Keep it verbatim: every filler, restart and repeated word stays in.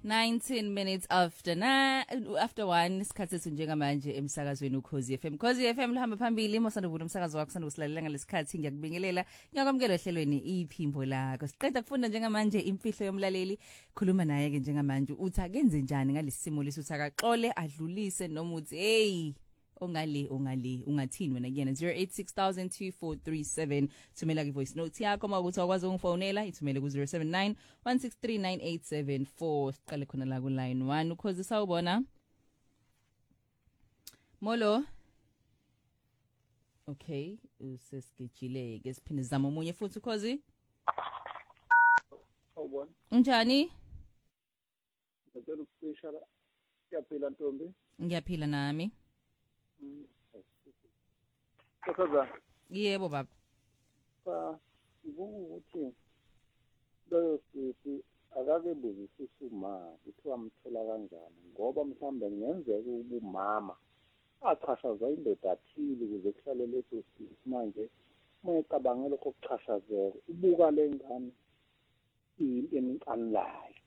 nineteen minutes after na after one isikhathi sethu njengamanje emsakazweni uKhosi F M. Khosi F M lihamba phambili mosanda vuka umsakazo wakho sanda usilalela ngalesikhathi ngiyakubingelela ngiyakwamukela ehlelweni iphimbo lakho. Siqeda kufunda njengamanje imfihlo yomlaleli khuluma naye ke njengamanje uthi akenze njani ngalesimo leso sakaxole adlulise noma uthi hey ongale ongale ungathini wena kuyena zero eight six two four three seven thumela ke voice note yakho mawukuthi akwazi ungifonela ithumele ku zero seven nine one six three nine eight seven four siqale khona la ku line one ukhozi sawubona Molo. Okay usesgejile ke siphinde zama umunye futhi ukhozi Sawubona Unjani Ngicela ukushara siyaphila Ntombi Ngiyaphila nami Kodwa yebo baba cha ubuku uthi lo sithi akake buzisisa uma kuthiwa mthola kanjani ngoba mhlambe ngenzeka ubumama achashaza indoda athili ukuze kuhlale leso sisi manje mayicabangela kokuchashazeka ubuka lengane into emincane layo